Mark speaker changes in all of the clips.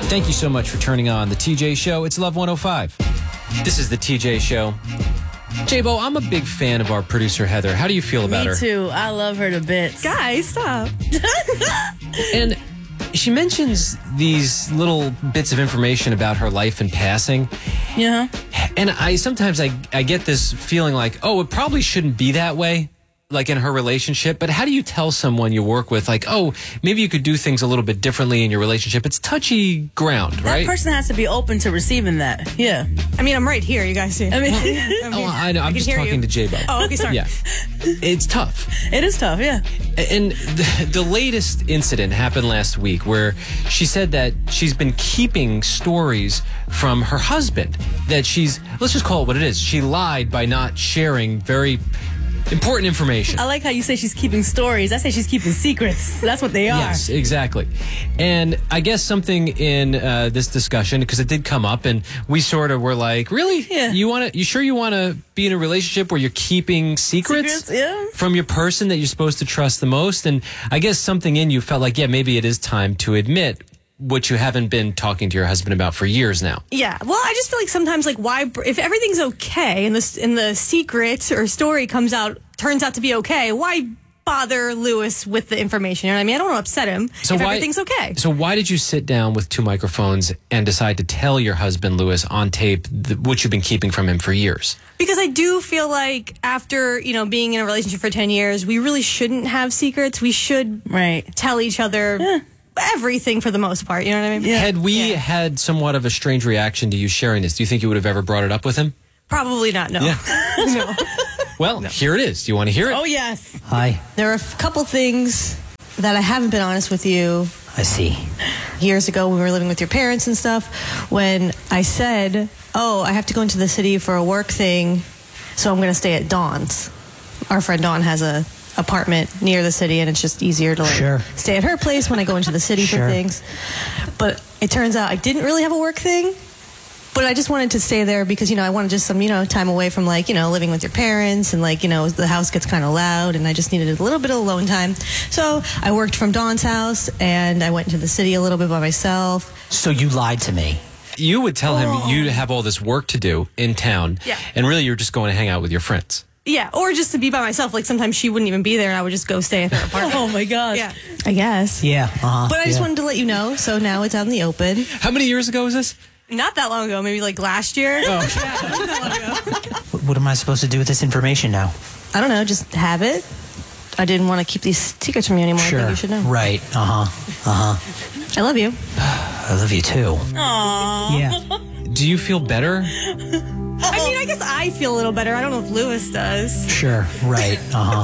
Speaker 1: Thank you so much for turning on the TJ Show. It's Love 105. This is the TJ Show. J-Bo, I'm a big fan of our producer, Heather. How do you feel about her?
Speaker 2: Me too. I love her to bits.
Speaker 3: Guys, stop.
Speaker 1: And she mentions these little bits of information about her life in passing.
Speaker 2: Yeah.
Speaker 1: And sometimes I get this feeling like, oh, it probably shouldn't be that way, like in her relationship. But how do you tell someone you work with, like, oh, maybe you could do things a little bit differently in your relationship? It's touchy ground, right?
Speaker 2: That person has to be open to receiving that. Yeah.
Speaker 3: I mean, I'm right here. You guys see.
Speaker 2: I mean,
Speaker 1: I know. I'm just talking to J-Bo.
Speaker 3: Oh, okay, sorry.
Speaker 1: Yeah. It's tough.
Speaker 2: it is tough, yeah.
Speaker 1: And the latest incident happened last week where she said that she's been keeping stories from her husband, that let's just call it what it is. She lied by not sharing very important information.
Speaker 2: I like how you say she's keeping stories. I say she's keeping secrets. That's what they are.
Speaker 1: Yes, exactly. And I guess something in this discussion, because it did come up, and we sort of were like, really?
Speaker 2: Yeah.
Speaker 1: You sure you want to be in a relationship where you're keeping secrets
Speaker 2: Yeah.
Speaker 1: from your person that you're supposed to trust the most? And I guess something in you felt like, yeah, maybe it is time to admit what you haven't been talking to your husband about for years now.
Speaker 3: Yeah. Well, I just feel like sometimes, like, why, if everything's okay and the secret or story turns out to be okay, why bother Lewis with the information? You know what I mean? I don't want to upset him if everything's okay.
Speaker 1: So why did you sit down with two microphones and decide to tell your husband, Lewis, on tape what you've been keeping from him for years?
Speaker 3: Because I do feel like after, being in a relationship for 10 years, we really shouldn't have secrets. We should tell each other everything for the most part. You know what I mean?
Speaker 2: Yeah.
Speaker 1: Had we had somewhat of a strange reaction to you sharing this, do you think you would have ever brought it up with him?
Speaker 3: Probably not, no.
Speaker 1: Yeah.
Speaker 3: No.
Speaker 1: Well, here it is. Do you want to hear it?
Speaker 2: Oh, yes.
Speaker 4: Hi.
Speaker 5: There are a couple things that I haven't been honest with you.
Speaker 4: I see.
Speaker 5: Years ago, when we were living with your parents and stuff, when I said, oh, I have to go into the city for a work thing, so I'm going to stay at Dawn's. Our friend Dawn has a apartment near the city, and it's just easier to stay at her place when I go into the city for things. But it turns out I didn't really have a work thing. But I just wanted to stay there because, I wanted just some, time away from, living with your parents and, the house gets kind of loud and I just needed a little bit of alone time. So I worked from Dawn's house and I went into the city a little bit by myself.
Speaker 4: So you lied to me.
Speaker 1: You would tell him you have all this work to do in town.
Speaker 3: Yeah.
Speaker 1: And really you're just going to hang out with your friends.
Speaker 3: Yeah, or just to be by myself. Like, sometimes she wouldn't even be there and I would just go stay at her apartment.
Speaker 2: Oh, my God.
Speaker 3: Yeah.
Speaker 5: I guess.
Speaker 4: Yeah.
Speaker 5: But I just wanted to let you know, so now it's out in the open.
Speaker 1: How many years ago was this?
Speaker 3: Not that long ago, maybe last year.
Speaker 1: Oh.
Speaker 3: Yeah, not that long ago.
Speaker 4: What am I supposed to do with this information now?
Speaker 5: I don't know, just have it. I didn't want to keep these secrets from you anymore. I think you should know.
Speaker 4: Right.
Speaker 5: I love you.
Speaker 4: I love you too.
Speaker 2: Aww.
Speaker 4: Yeah.
Speaker 1: Do you feel better?
Speaker 3: I mean, I guess I feel a little better. I don't know if Lewis does.
Speaker 4: Sure. Right.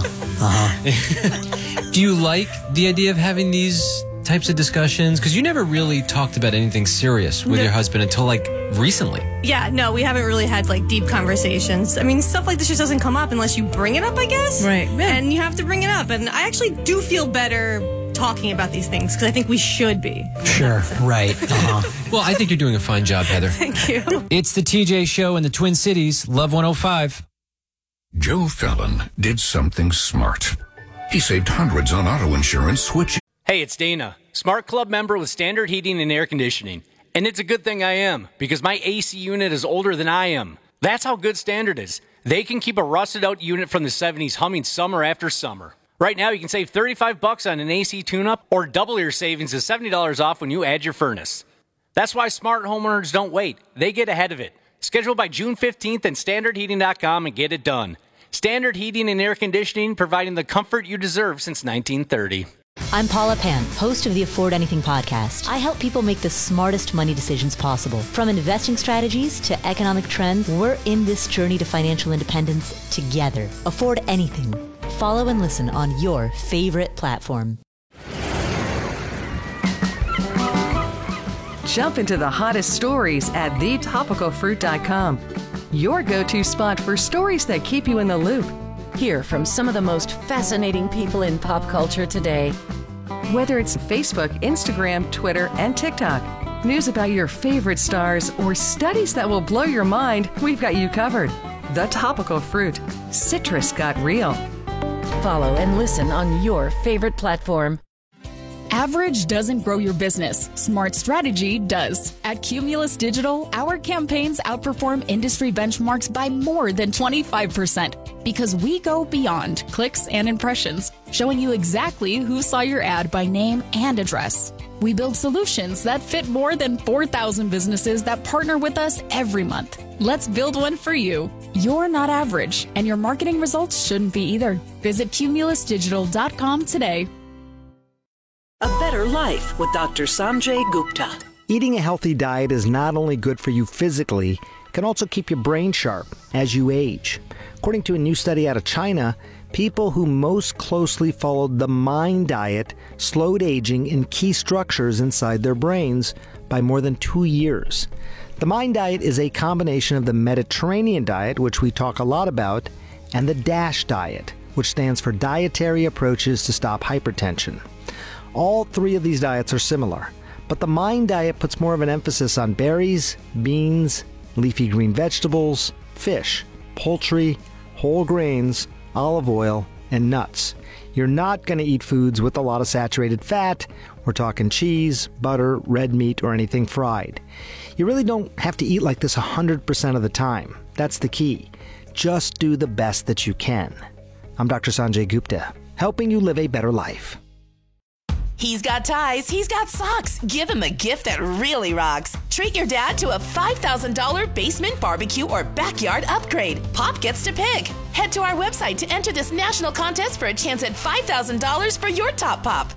Speaker 1: Do you like the idea of having these types of discussions? Because you never really talked about anything serious with your husband until recently.
Speaker 3: Yeah, no, we haven't really had deep conversations. I mean, stuff like this just doesn't come up unless you bring it up, I guess.
Speaker 2: Right. Yeah.
Speaker 3: And you have to bring it up. And I actually do feel better talking about these things because I think we should be.
Speaker 4: Sure. Right.
Speaker 1: Well, I think you're doing a fine job, Heather.
Speaker 3: Thank you.
Speaker 1: It's the TJ Show in the Twin Cities, Love 105.
Speaker 6: Joe Fallon did something smart. He saved hundreds on auto insurance switching.
Speaker 7: Hey, it's Dana, Smart Club member with Standard Heating and Air Conditioning. And it's a good thing I am, because my AC unit is older than I am. That's how good Standard is. They can keep a rusted-out unit from the 70s humming summer after summer. Right now, you can save $35 on an AC tune-up, or double your savings to $70 off when you add your furnace. That's why smart homeowners don't wait. They get ahead of it. Schedule by June 15th at StandardHeating.com and get it done. Standard Heating and Air Conditioning, providing the comfort you deserve since 1930.
Speaker 8: I'm Paula Pan, host of the Afford Anything podcast. I help people make the smartest money decisions possible. From investing strategies to economic trends, we're in this journey to financial independence together. Afford Anything. Follow and listen on your favorite platform.
Speaker 9: Jump into the hottest stories at thetopicalfruit.com. Your go-to spot for stories that keep you in the loop.
Speaker 10: Hear from some of the most fascinating people in pop culture today.
Speaker 9: Whether it's Facebook, Instagram, Twitter, and TikTok, news about your favorite stars, or studies that will blow your mind, we've got you covered. The Topical Fruit. Citrus got real.
Speaker 10: Follow and listen on your favorite platform.
Speaker 11: Average doesn't grow your business. Smart strategy does. At Cumulus Digital, our campaigns outperform industry benchmarks by more than 25% because we go beyond clicks and impressions, showing you exactly who saw your ad by name and address. We build solutions that fit more than 4,000 businesses that partner with us every month. Let's build one for you. You're not average, and your marketing results shouldn't be either. Visit cumulusdigital.com today.
Speaker 12: A Better Life with Dr. Sanjay Gupta.
Speaker 13: Eating a healthy diet is not only good for you physically, it can also keep your brain sharp as you age. According to a new study out of China, people who most closely followed the MIND diet slowed aging in key structures inside their brains by more than 2 years. The MIND diet is a combination of the Mediterranean diet, which we talk a lot about, and the DASH diet, which stands for Dietary Approaches to Stop Hypertension. All three of these diets are similar, but the MIND diet puts more of an emphasis on berries, beans, leafy green vegetables, fish, poultry, whole grains, olive oil, and nuts. You're not going to eat foods with a lot of saturated fat. We're talking cheese, butter, red meat, or anything fried. You really don't have to eat like this 100% of the time. That's the key. Just do the best that you can. I'm Dr. Sanjay Gupta, helping you live a better life.
Speaker 14: He's got ties, he's got socks. Give him a gift that really rocks. Treat your dad to a $5,000 basement barbecue or backyard upgrade. Pop gets to pick. Head to our website to enter this national contest for a chance at $5,000 for your top pop.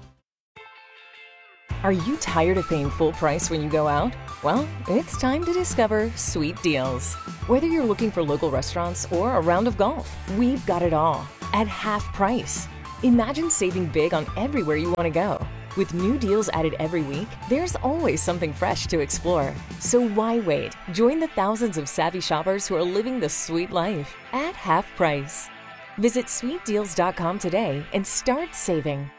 Speaker 15: Are you tired of paying full price when you go out? Well, it's time to discover Sweet Deals. Whether you're looking for local restaurants or a round of golf, we've got it all at half price. Imagine saving big on everywhere you want to go. With new deals added every week, there's always something fresh to explore. So why wait? Join the thousands of savvy shoppers who are living the sweet life at half price. Visit sweetdeals.com today and start saving.